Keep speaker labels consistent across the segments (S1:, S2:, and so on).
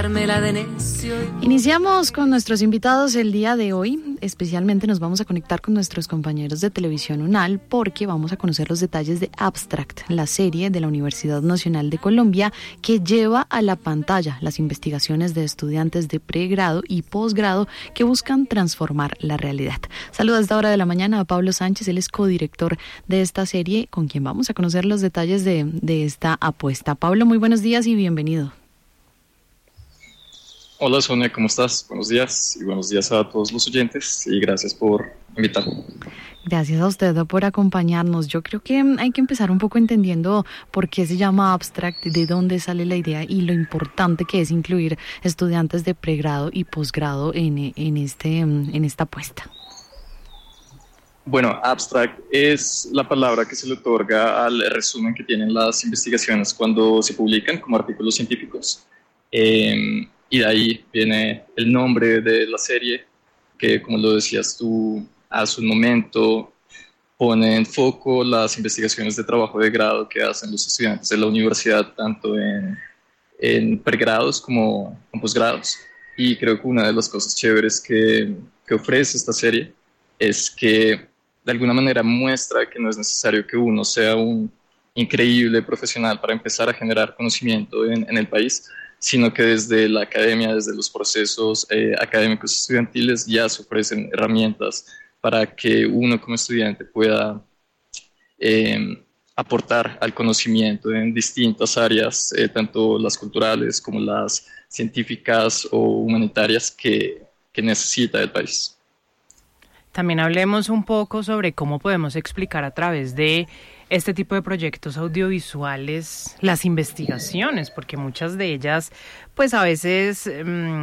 S1: hacérmela de necio.
S2: Iniciamos con nuestros invitados el día de hoy. Especialmente nos vamos a conectar con nuestros compañeros de Televisión UNAL porque vamos a conocer los detalles de Abstract, la serie de la Universidad Nacional de Colombia que lleva a la pantalla las investigaciones de estudiantes de pregrado y posgrado que buscan transformar la realidad. Saludos a esta hora de la mañana a Pablo Sánchez, él es codirector de esta serie con quien vamos a conocer los detalles de esta apuesta. Pablo, muy buenos días y bienvenido.
S3: Hola Sonia, ¿cómo estás? Buenos días y buenos días a todos los oyentes y gracias por invitarme.
S2: Gracias a usted por acompañarnos. Yo creo que hay que empezar un poco entendiendo por qué se llama Abstract, de dónde sale la idea y lo importante que es incluir estudiantes de pregrado y posgrado en esta apuesta.
S3: Bueno, Abstract es la palabra que se le otorga al resumen que tienen las investigaciones cuando se publican como artículos científicos. Y de ahí viene el nombre de la serie, que como lo decías tú hace un momento, pone en foco las investigaciones de trabajo de grado que hacen los estudiantes de la universidad, tanto en pregrados como en posgrados. Y creo que una de las cosas chéveres que ofrece esta serie es que de alguna manera muestra que no es necesario que uno sea un increíble profesional para empezar a generar conocimiento en el país, sino que desde la academia, desde los procesos académicos estudiantiles ya se ofrecen herramientas para que uno como estudiante pueda aportar al conocimiento en distintas áreas, tanto las culturales como las científicas o humanitarias que necesita el país.
S4: También hablemos un poco sobre cómo podemos explicar a través de este tipo de proyectos audiovisuales las investigaciones, porque muchas de ellas, pues a veces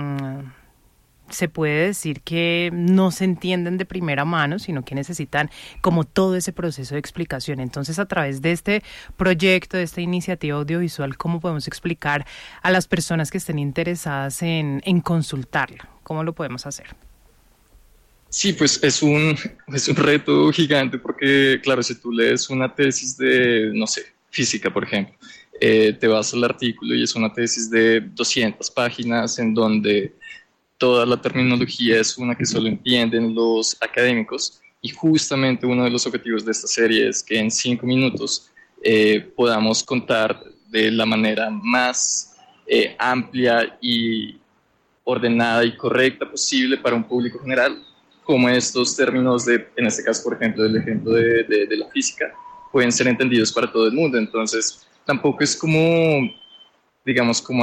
S4: se puede decir que no se entienden de primera mano, sino que necesitan como todo ese proceso de explicación. Entonces, a través de este proyecto, de esta iniciativa audiovisual, ¿cómo podemos explicar a las personas que estén interesadas en consultarla? ¿Cómo lo podemos hacer?
S3: Sí, pues es un reto gigante porque, claro, si tú lees una tesis de, no sé, física, por ejemplo, te vas al artículo y es una tesis de 200 páginas en donde toda la terminología es una que solo entienden los académicos y justamente uno de los objetivos de esta serie es que en 5 minutos podamos contar de la manera más amplia y ordenada y correcta posible para un público general como estos términos en este caso, por ejemplo, del ejemplo de la física, pueden ser entendidos para todo el mundo. Entonces, tampoco es como, digamos, como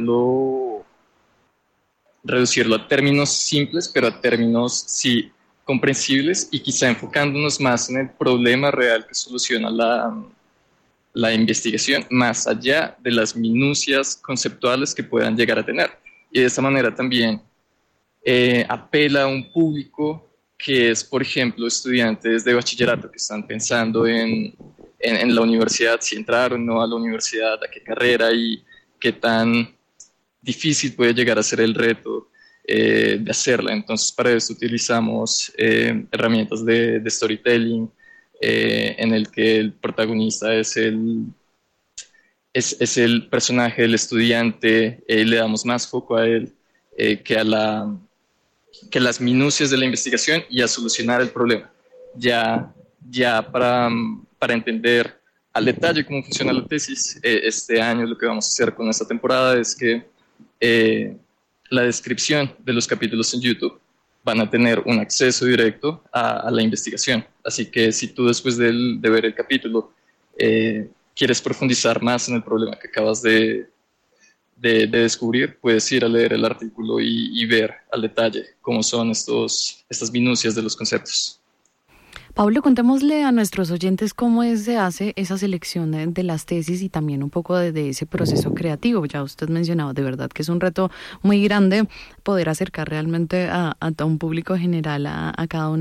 S3: reducirlo a términos simples, pero a términos, sí, comprensibles y quizá enfocándonos más en el problema real que soluciona la investigación, más allá de las minucias conceptuales que puedan llegar a tener. Y de esta manera también apela a un público que es, por ejemplo, estudiantes de bachillerato que están pensando en la universidad, si entrar o no a la universidad, a qué carrera y qué tan difícil puede llegar a ser el reto de hacerla. Entonces, para eso utilizamos herramientas de storytelling en el que el protagonista es el personaje del estudiante, le damos más foco a él que a las minucias de la investigación y a solucionar el problema. Ya para entender al detalle cómo funciona la tesis, este año lo que vamos a hacer con esta temporada es que la descripción de los capítulos en YouTube van a tener un acceso directo a la investigación. Así que si tú después de ver el capítulo quieres profundizar más en el problema que acabas de descubrir, puedes ir a leer el artículo y ver al detalle cómo son estas minucias de los conceptos.
S2: Pablo, contémosle a nuestros oyentes cómo se hace esa selección de las tesis y también un poco de ese proceso creativo. Ya usted mencionaba, de verdad que es un reto muy grande poder acercar realmente a un público general a cada uno